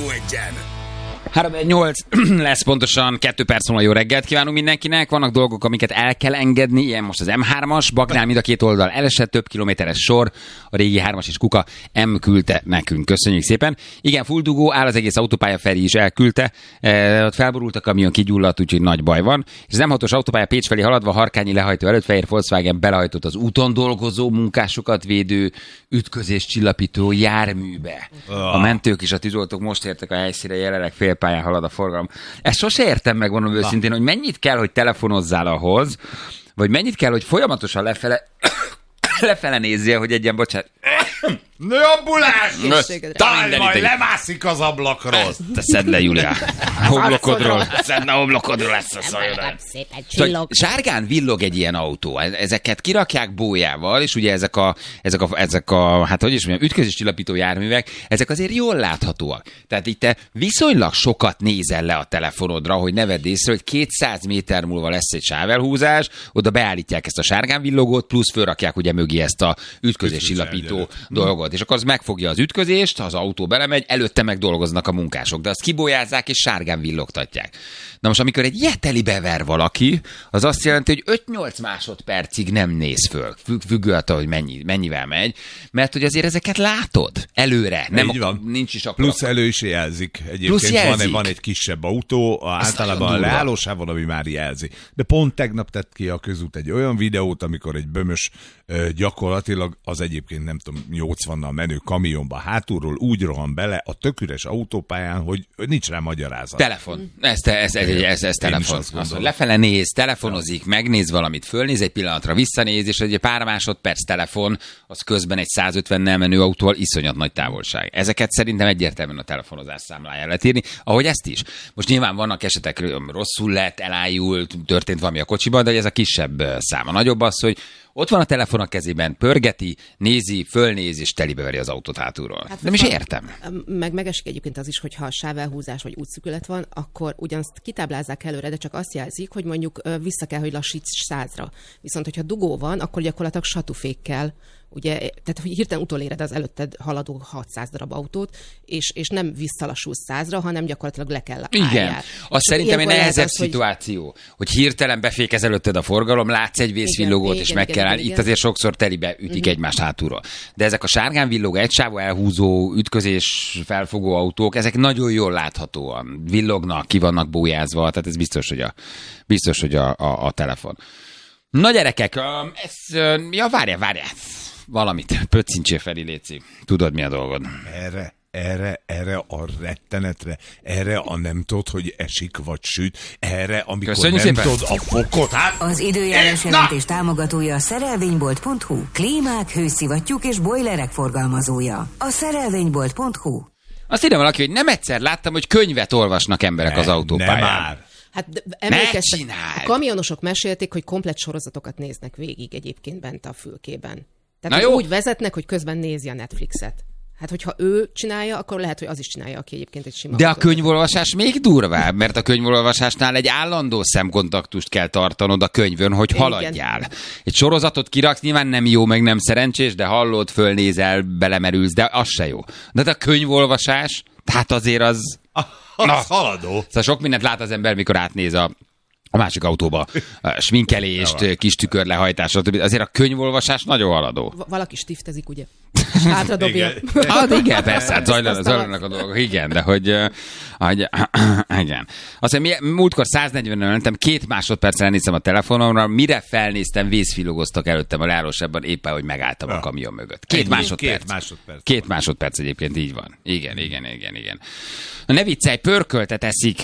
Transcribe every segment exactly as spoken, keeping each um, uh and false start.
Rádió Egyen. három nyolc lesz pontosan, kettő perc múlva jó reggelt kívánunk mindenkinek. Vannak dolgok, amiket el kell engedni, ilyen most az em hármas, Baknál mind a két oldal elesett, több kilométeres sor, a régi hármas és Kuka M küldte nekünk. Köszönjük szépen. Igen, full dugó, áll az egész autópálya, Feri is elküldte. E, ott felborult a kamion, kigyulladt, úgyhogy nagy baj van. És az em hatos autópálya Pécs felé haladva, Harkányi lehajtó előtt fehér Volkswagen belehajtott az úton dolgozó, munkásokat védő, ütközés csillapító járműbe. A mentők és a tűzoltók most értek a helyszínre, jelenleg félpályán halad a forgalom. Ezt sose értem meg, mondom őszintén, hogy mennyit kell, hogy telefonozzál ahhoz, vagy mennyit kell, hogy folyamatosan lefele, lefele nézzél, hogy egy ilyen, bocsánat, nőambulás! Talán majd lemászik az ablakról. Te szedd le, Julia. Homlokodról. Szedd le a homlokodról ezt a szajodat. Szóval sárgán villog egy ilyen autó. Ezeket kirakják bójával, és ugye ezek a, ezek a, ezek a hát hogy is mondjam, ütközés csillapító járművek, ezek azért jól láthatóak. Tehát itt te viszonylag sokat nézel le a telefonodra, hogy ne vedd észre, hogy kétszáz méter múlva lesz egy sávelhúzás, oda beállítják ezt a sárgán villogót, plusz fölrakják ugye mögé ezt a ütközés csillapító dolgot. És akkor az megfogja az ütközést, az autó belemegy, előtte meg dolgoznak a munkások, de azt kibolyázzák és sárgán villogtatják. Na most, amikor egy ilyeteli bever valaki, az azt jelenti, hogy öt-nyolc másodpercig nem néz föl, függő attól, hogy mennyi, mennyivel megy, mert hogy azért ezeket látod előre. Nem a, nincs is akkor. Plusz a... elő is jelzik. Egyébként Plusz jelzik. Van, van egy kisebb autó, általában a leállósávon, ami már jelzi. De pont tegnap tett ki a közút egy olyan videót, amikor egy bömös gyakorlatilag az egyébként nem tudom, nyolcvannal menő kamionba hátulról úgy rohan bele a tök üres autópályán, hogy nincs rá magyarázat. Telefon. Ez, te, ez, ez, ez, ez telefon. Azt, lefele néz, telefonozik, megnéz valamit, fölnéz egy pillanatra, visszanéz, és egy pár másodperc telefon, az közben egy százötvennel menő autóval iszonyat nagy távolság. Ezeket szerintem egyértelműen a telefonozás számlájára lehet írni, ahogy ezt is. Most nyilván vannak esetek, rosszul lett, elájult, történt valami a kocsiban, de ez a kisebb szám. A nagyobb az, hogy ott van a telefon a kezében, pörgeti, nézi, fölnéz, és telibeveri az autót hátulról. Hát, nem is értem. Meg megesik egyébként az is, hogy ha sávelhúzás vagy útszűkület van, akkor ugyanazt kitáblázzák előre, de csak azt jelzik, hogy mondjuk vissza kell, hogy lassíts százra. Viszont, hogyha dugó van, akkor gyakorlatilag satufékkel, ugye, tehát hogy hirtelen utoléred az előtted haladó hatszáz darab autót, és, és nem visszalassulsz százra, hanem gyakorlatilag le kell álljál. Igen. Az szerintem egy nehezebb szituáció, hogy... hogy hirtelen befékez előtted a forgalom, látsz egy vészvillogót, igen, és igen, meg igen, kell állni. Itt azért sokszor telibe ütik uh-huh. egymást hátulról. De ezek a sárgán villogó, egysávú elhúzó, ütközés felfogó autók, ezek nagyon jól láthatóan villognak, ki vannak bójázva, tehát ez biztos, hogy a, biztos, hogy a, a, a telefon. Na gyerekek, ez, ja várjál, várjál. Valamit, pöccintsél Feri, léci. Tudod, mi a dolgod? Erre, erre, erre a rettenetre, erre a nem tudod, hogy esik vagy süt, erre, amikor Köszönjük nem szépen. Tudod a fokot. Hát, az időjárás jelentés támogatója a szerelvénybolt pont hu. Klímák, hőszivattyúk és bojlerek forgalmazója. A szerelvénybolt pont hu. Azt írja valaki, hogy nem egyszer láttam, hogy könyvet olvasnak emberek ne, az autópályán. Nem már. Hát emlékeztek, a kamionosok mesélték, hogy komplett sorozatokat néznek végig egyébként bent a fülkében. Tehát Na jó. úgy vezetnek, hogy közben nézi a Netflixet. Hát, hogyha ő csinálja, akkor lehet, hogy az is csinálja, aki egyébként egy sima... De a könyvolvasás még durvább, mert a könyvolvasásnál egy állandó szemkontaktust kell tartanod a könyvön, hogy igen. haladjál. Egy sorozatot kiraksz, nyilván nem jó, meg nem szerencsés, de hallod, fölnézel, belemerülsz, de az se jó. De a könyvolvasás, tehát azért az... Az Na, haladó. Szóval sok mindent lát az ember, mikor átnéz a... a másik autóba a sminkelést, kis tükörlehajtásra, azért a könyvolvasás nagyon haladó. V- valaki stiftezik, ugye? És hátradobja. Igen. Hát igen, persze, hát zajlanak, zajlanak a dolgok. Igen, de hogy... hogy igen. Azt mondja, múltkor száznegyvennel mentem, két másodpercre néztem a telefonomra, mire felnéztem, vészfilogoztak előttem a leállósában, éppen, hogy megálltam ja. a kamion mögött. Két másodperc. Két másodperc. Két másodperc egyébként így van. Igen, igen, igen, igen. Ne viccelj, pörköltet eszik.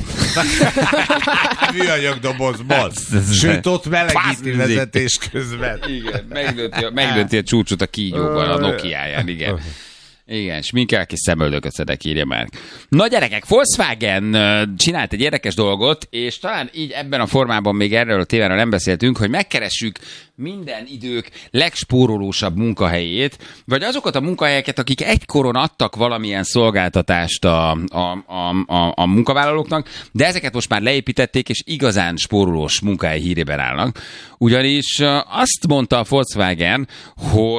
Műanyag dobozban. Sőt, ott melegíti vezetés közben. Igen, megdönti, megdönti a csúcsot a kígyóban, a Nokiáján, igen. Igen, sminkelek és szemöldököt szedek, írja már. Na gyerekek, Volkswagen csinált egy érdekes dolgot, és talán így ebben a formában még erről a témáról nem beszéltünk, hogy megkeressük minden idők legspórolósabb munkahelyét, vagy azokat a munkahelyeket, akik egykoron adtak valamilyen szolgáltatást a, a, a, a, a munkavállalóknak, de ezeket most már leépítették, és igazán spórolós munkahely hírében állnak. Ugyanis azt mondta a Volkswagen, hogy